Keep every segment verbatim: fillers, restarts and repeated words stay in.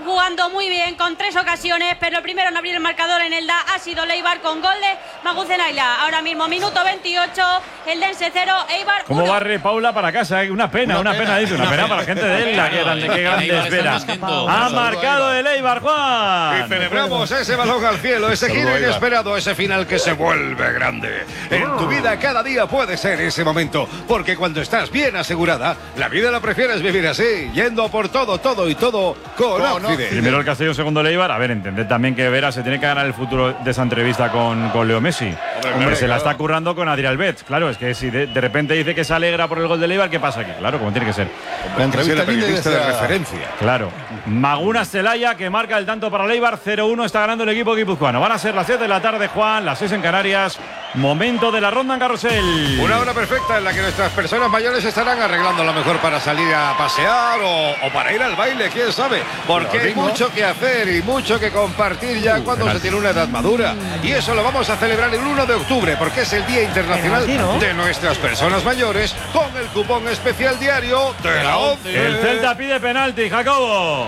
jugando muy bien con tres ocasiones, pero el primero en abrir el marcador en Elda ha sido Leibar con gol de Maguzen Ayla. Ahora mismo minuto veintiocho, Eldense cero, Eibar ¿Cómo uno. barre Paula para casa? Eh? Una pena, una, una pena, pena, dice, una pena para la gente de Elda, que grande, qué grande espera. Ha marcado el Eibar, Juan. Y celebramos ese balón al cielo, ese giro inesperado, ese final que se vuelve grande. En tu vida cada día puede ser ese momento, porque cuando estás bien asegurada, la vida la prefieres vivir así, yendo por todo, todo y todo con Occident. Primero el Castellón, segundo el Eibar. A ver, entended también que Vera se tiene que ganar el futuro de esa entrevista con, con Leo Messi. Hombre, Hombre se claro. la está currando con Adrián Bet. Claro, es que si de, de repente dice que se alegra por el gol del Eibar, ¿qué pasa aquí? Claro, como tiene que ser. La entrevista periodista de referencia. Claro. Maguna Celaya, que marca el tanto para el Eibar. cero uno está ganando el equipo guipuzcoano. Van a ser las siete de la tarde, Juan, las seis en Canarias. Momento de la ronda en carrusel. Una hora perfecta en la que nuestras personas mayores estarán arreglando lo mejor para salir a pasear o, o para ir al baile, quién sabe. Porque hay mucho que hacer y mucho que compartir ya uh, cuando se tiene una edad madura. Y eso lo vamos a celebrar el uno de octubre, porque es el Día Internacional de nuestras personas mayores, con el cupón especial diario de la ONCE. El Celta pide penalti, Jacobo.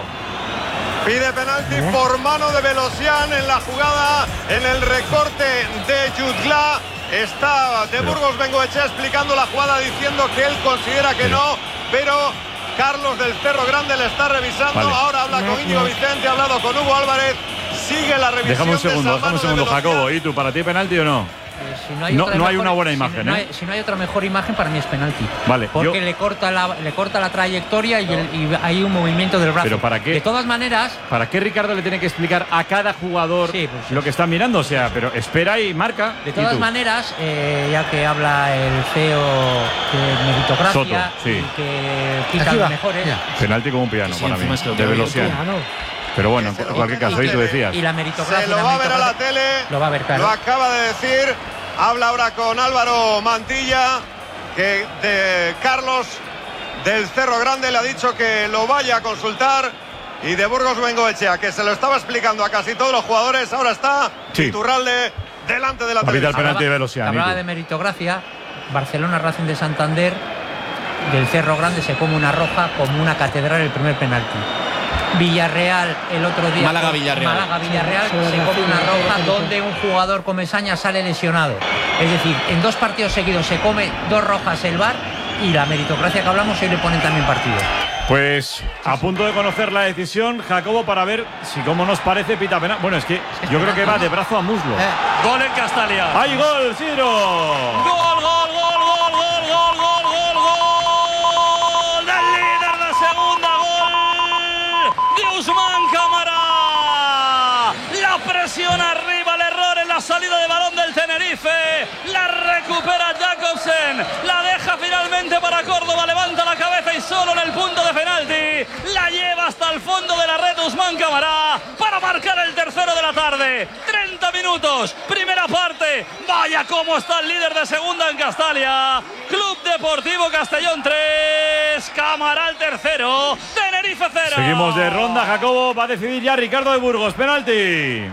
Pide penalti ¿Eh? por mano de Velosian en la jugada, en el recorte de Jutgla. Está de Burgos Bengoechea explicando la jugada, diciendo que él considera que no, pero Carlos del Cerro Grande le está revisando. Vale. Ahora habla con Íñigo Vicente, ha hablado con Hugo Álvarez. Sigue la revisión. Déjame un segundo, de déjame un segundo, Jacobo. ¿Y tú, para ti penalti o no? Eh, si no hay, no, otra no hay mejor, una buena si imagen, no ¿eh? hay, si no hay otra mejor imagen, para mí es penalti. Vale. Porque yo... le corta la le corta la trayectoria y, el, y hay un movimiento del brazo. ¿Pero para qué? De todas maneras. ¿Para qué Ricardo le tiene que explicar a cada jugador sí, pues, lo que está mirando? O sea, pero espera y marca. De todas maneras, eh, ya que habla el C E O de meritocracia Soto, sí. y que quita los mejores. Penalti como un piano sí, para mí. De Velosian. Pero bueno, en cualquier caso, ahí tú decías. Y la meritocracia. Se lo va a ver a la tele. Lo va a ver, claro. Lo acaba de decir. Habla ahora con Álvaro Mantilla, que de Carlos del Cerro Grande le ha dicho que lo vaya a consultar. Y de Burgos Bengoechea, que se lo estaba explicando a casi todos los jugadores. Ahora está sí. Iturralde delante de la televisión. El penalti de Velosian. Hablaba de meritocracia. Barcelona Racing de Santander. Del Cerro Grande se come una roja como una catedral el primer penalti. Villarreal el otro día. Málaga Villarreal. Málaga Villarreal se come una roja donde un jugador con Mesaña sale lesionado. Es decir, en dos partidos seguidos se come dos rojas el V A R y la meritocracia que hablamos hoy le ponen también partido. Pues a punto de conocer la decisión, Jacobo, para ver si como nos parece pita penal. Bueno, es que yo creo que va de brazo a muslo. Eh. Gol en Castalia. ¡Hay gol, Ciro! ¡Gol, gol, gol, gol, gol, gol, gol, gol, gol! ¡Del líder de segunda! ¡Gol de Usman Camara! La presión arriba, el error en la salida de balón del Tenerife. La recupera Jacobsen. La deja finalmente para Córdoba. Levanta la cabeza y solo en el punto de penalti la lleva hasta el fondo de la red Usman Camara para marcar el tercero de la tarde. treinta minutos, primera parte. Vaya cómo está el líder de segunda en Castalia. Club Deportivo Castellón tres, Camara el tercero, Tenerife cero. Seguimos de ronda, Jacobo. Va a decidir ya Ricardo de Burgos. Penalti.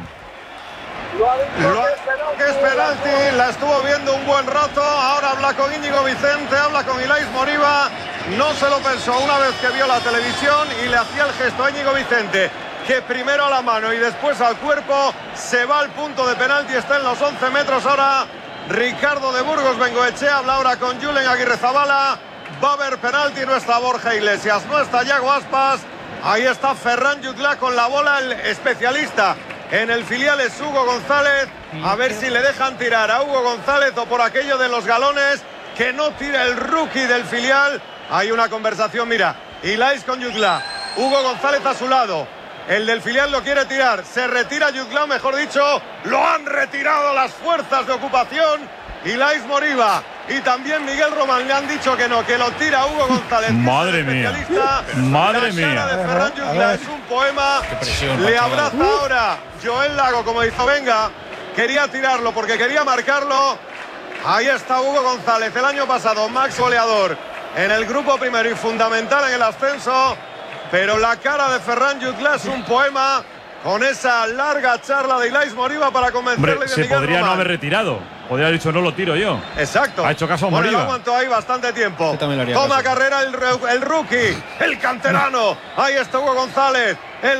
Lo que es penalti, la estuvo viendo un buen rato. Ahora habla con Íñigo Vicente, habla con Ilais Moriba. No se lo pensó una vez que vio la televisión y le hacía el gesto a Íñigo Vicente, que primero a la mano y después al cuerpo. Se va al punto de penalti, está en los once metros ahora Ricardo de Burgos Bengoechea. Habla ahora con Julen Aguirrezabala. Va a haber penalti, no está Borja Iglesias, no está Yago Aspas. Ahí está Ferran Jutgla con la bola, el especialista en el filial es Hugo González. A ver si le dejan tirar a Hugo González o por aquello de los galones, que no tira el rookie del filial. Hay una conversación, mira, Ilais con Jutgla, Hugo González a su lado. El del filial lo quiere tirar, se retira Jutgla, mejor dicho, lo han retirado las fuerzas de ocupación. Ilais Moriba y también Miguel Román le han dicho que no, que lo tira Hugo González. Madre mía, madre la mía. de Ferran Jutgla es un poema. Presión, le abraza uh. ahora Joel Lago, como dijo, venga, quería tirarlo porque quería marcarlo. Ahí está Hugo González, el año pasado max goleador en el grupo primero y fundamental en el ascenso. Pero la cara de Ferran Jutgla es un poema, con esa larga charla de Ilais Moriba para convencerle. Hombre, de se Miguel podría Román. no haber retirado. Podría haber dicho no lo tiro yo. Exacto. Ha hecho caso a bueno, Moriba. Lo aguantó ahí bastante tiempo. Toma caso. Carrera el, el rookie, el canterano. Ahí está Hugo González. El